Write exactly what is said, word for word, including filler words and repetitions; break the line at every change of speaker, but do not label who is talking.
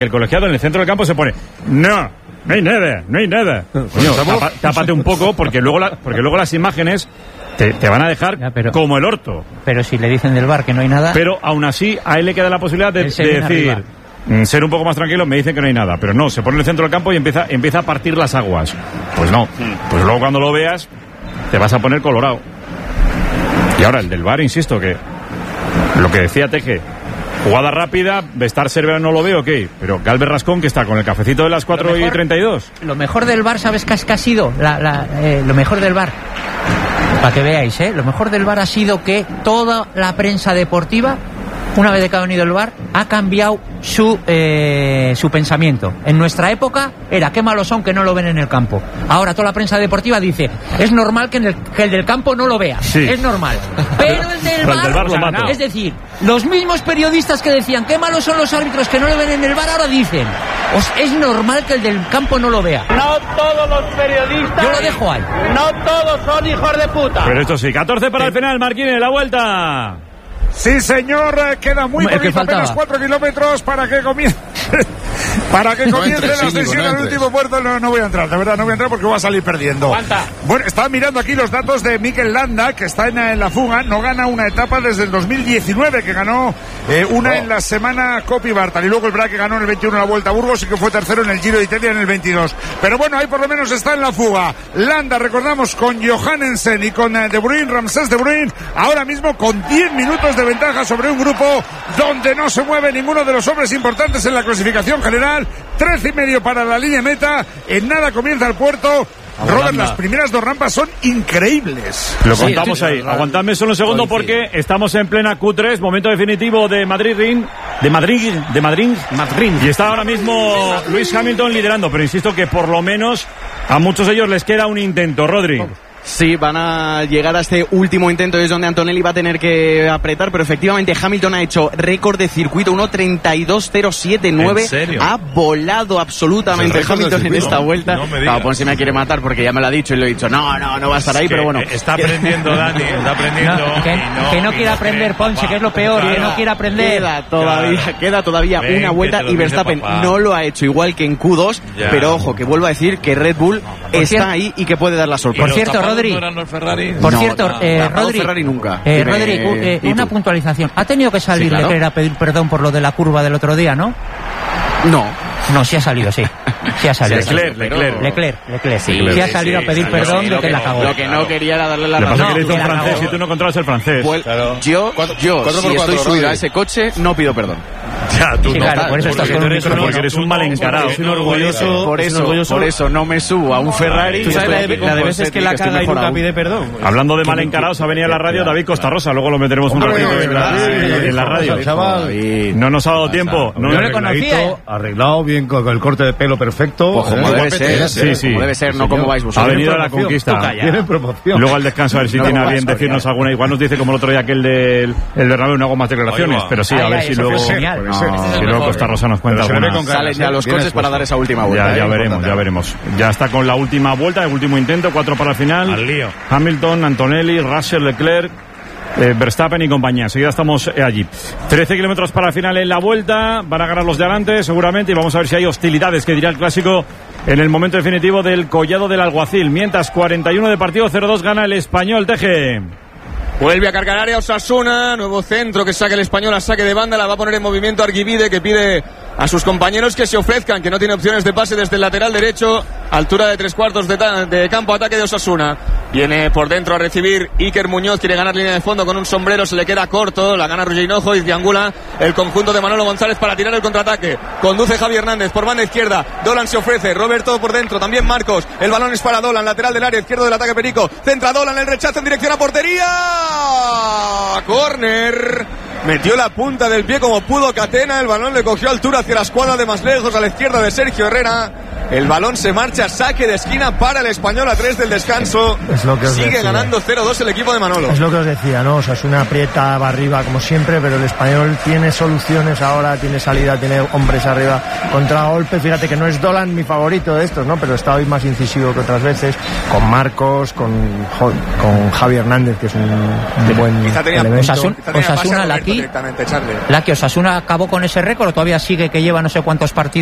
El colegiado en el centro del campo se pone, no, no hay nada, no hay nada. Coño, tapa, tápate un poco porque luego, la, porque luego las imágenes te, te van a dejar ya, pero, como el orto.
Pero si le dicen del V A R que no hay nada...
Pero aún así, a él le queda la posibilidad de, de decir, arriba. ser un poco más tranquilo, me dicen que no hay nada. Pero no, se pone en el centro del campo y empieza, empieza a partir las aguas. Pues no, pues luego cuando lo veas, te vas a poner colorado. Y ahora el del V A R, insisto, que lo que decía Teje, jugada rápida, Bestar Cervera no lo veo, ok, pero Galvez Rascón, que está con el cafecito de las cuatro y treinta y dos.
Lo mejor del V A R, ¿sabes qué ha sido? La, la, eh, lo mejor del V A R, para que veáis, ¿eh? Lo mejor del V A R ha sido que toda la prensa deportiva, una vez de que ha venido el V A R, ha cambiado su eh, su pensamiento. En nuestra época era qué malos son que no lo ven en el campo. Ahora toda la prensa deportiva dice es normal que, en el, que el del campo no lo vea. Sí. Es normal. Pero el del V A R, el del V A R es decir, los mismos periodistas que decían qué malos son los árbitros que no lo ven en el V A R, ahora dicen os, es normal que el del campo no lo vea.
No todos los periodistas.
Yo lo dejo ahí.
No todos son hijos de puta.
Pero esto sí, catorce para el final, Marquínez, la vuelta.
Sí, señor, queda muy poquito, apenas cuatro kilómetros para que comience para que comience la ascensión al último puerto. No, no voy a entrar, de verdad, no voy a entrar porque voy a salir perdiendo.
¿Cuánta?
Bueno, estaba mirando aquí los datos de Mikel Landa, que está en, en la fuga, no gana una etapa desde el dos mil diecinueve, que ganó eh, una oh. en la semana Coppi Bartal, y luego el Braque ganó en el veintiuno la Vuelta a Burgos y que fue tercero en el Giro de Italia en el veintidós. Pero bueno, ahí por lo menos está en la fuga. Landa, recordamos, con Johannesen y con eh, De Bruyne, Ramsés De Bruyne, ahora mismo con diez minutos de ventaja sobre un grupo donde no se mueve ninguno de los hombres importantes en la clasificación general. Trece y medio para la línea meta, en nada comienza el puerto. Robert, las primeras dos rampas son increíbles.
Lo contamos sí, ahí. Aguantadme solo un segundo porque estamos en plena Q tres, momento definitivo de Madrid Ring, de Madrid, de Madrid, Madrid. Y está ahora mismo Lewis Hamilton liderando, pero insisto que por lo menos a muchos de ellos les queda un intento, Rodri.
Sí, van a llegar a este último intento, es donde Antonelli va a tener que apretar, pero efectivamente Hamilton ha hecho récord de circuito, uno treinta y dos cero siete nueve. Ha volado absolutamente Hamilton en esta vuelta. No, claro, pues si me quiere matar porque ya me lo ha dicho y lo he dicho, no, no, no va a estar ahí, pero bueno.
Está aprendiendo, Dani, está aprendiendo.
No, que, no, que no quiere aprender, Ponce, que es lo peor, claro, que no quiere aprender.
Queda todavía, claro. queda todavía Ven, una vuelta y Verstappen no lo ha hecho igual que en Q dos, ya. Pero ojo, que vuelvo a decir que Red Bull está cierto, ahí y que puede dar la sorpresa.
Por cierto, Rodri,
no Ferrari.
Por no, cierto,
no,
eh,
no,
Rodri,
Ferrari nunca.
Eh, Rodri, eh, una puntualización. Ha tenido que salir sí, claro. Leclerc a pedir perdón por lo de la curva del otro día, ¿no?
No.
No, sí ha salido, sí. Sí ha salido.
Leclerc, Leclerc.
Leclerc, Leclerc, sí. Sí, sí ha salido sí, a pedir sí, perdón de que, que la cagó.
Lo que no quería era darle la razón.
Lo que pasa es que le hizo un francés y tú no controlas el francés.
Pues, claro. Yo,
cuatro,
yo
cuatro
si estoy subido a ese coche, no pido perdón.
Ya, tú
sí,
no.
Claro, por eso estás con un micrófono.
Porque eres un mal encarado.
Es un orgulloso.
Por eso, por eso no me subo a un Ferrari.
Tú sabes la de veces que la caga y nunca pide perdón.
Hablando de mal encarados, ha venido a la radio David Costarrosa. Luego lo meteremos un ratito en la radio. No nos ha dado tiempo.
No le conocía.
Arreglado bien con el corte de pelo perfecto.
Como debe ser,
sí, sí.
Como debe ser, no como vais vosotros.
Ha venido a la conquista.
Tiene promoción.
Luego al descanso a ver si tiene a bien decirnos alguna. Igual nos dice como el otro día que el del Bernabéu no hago más declaraciones, pero sí, a ver si luego si luego Costa Rosa nos cuenta alguna.
Salen ya los coches para dar esa última vuelta.
Ya, ya veremos, ya veremos. Ya está con la última vuelta, el último intento, cuatro para el final.
Al lío.
Hamilton, Antonelli, Russell, Leclerc, eh, Verstappen y compañía. Enseguida estamos eh, allí. trece kilómetros para el final en la vuelta. Van a ganar los de adelante seguramente y vamos a ver si hay hostilidades, que dirá el clásico en el momento definitivo del Collado del Alguacil. Mientras cuarenta y uno de partido, cero dos gana el Español. Teje.
Vuelve a cargar área Osasuna, nuevo centro que saca el Español a saque de banda, la va a poner en movimiento Arguivide, que pide a sus compañeros que se ofrezcan, que no tiene opciones de pase desde el lateral derecho, altura de tres cuartos de, de campo, ataque de Osasuna. Viene por dentro a recibir Iker Muñoz, quiere ganar línea de fondo con un sombrero, se le queda corto, la gana Roger Hinojo y triangula el conjunto de Manolo González para tirar el contraataque. Conduce Javi Hernández por banda izquierda, Dolan se ofrece, Roberto por dentro, también Marcos, el balón es para Dolan, lateral del área izquierdo del ataque Perico, centra Dolan, el rechazo en dirección a portería. Corner, metió la punta del pie como pudo Catena, el balón le cogió altura hacia la escuadra de más lejos a la izquierda de Sergio Herrera El balón se marcha, saque de esquina para el Español a tres del descanso.
Es lo que os
Sigue
decía.
ganando cero dos el equipo de Manolo.
Es lo que os decía, ¿no? Osasuna aprieta, va arriba como siempre, pero el Español tiene soluciones ahora, tiene salida, tiene hombres arriba. Contragolpe, fíjate que no es Dolan mi favorito de estos, ¿no? Pero está hoy más incisivo que otras veces, con Marcos, con, con Javi Hernández, que es un, un buen
Quizá tenía,
elemento.
Osasuna,
quizá tenía
Osasuna
pase a
Laki,
directamente, Charlie.
Laki, Osasuna acabó con ese récord, o todavía sigue que lleva no sé cuántos partidos